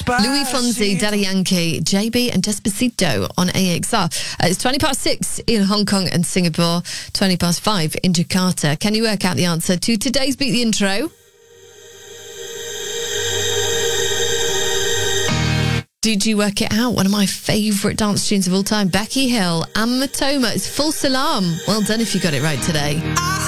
Louis Fonsi, Daddy Yankee, JB and Despacito on AXR. It's 6:20 in Hong Kong and Singapore, 5:20 in Jakarta. Can you work out the answer to today's Beat the Intro? Did you work it out? One of my favourite dance tunes of all time, Becky Hill and Matoma. It's Full Salam. Well done if you got it right today.